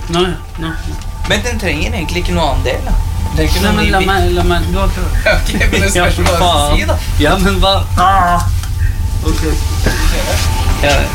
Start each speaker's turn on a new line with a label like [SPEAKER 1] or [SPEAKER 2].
[SPEAKER 1] Nå.
[SPEAKER 2] Men den trenger egentlig ikke noe annen del, da. Den trenger ikke
[SPEAKER 1] Nei,
[SPEAKER 2] noe
[SPEAKER 1] men
[SPEAKER 2] ny
[SPEAKER 1] la meg, du har prøvd.
[SPEAKER 2] Ok, men det spørs hva du si, da.
[SPEAKER 1] Ja, men hva? Ok.
[SPEAKER 2] Ja,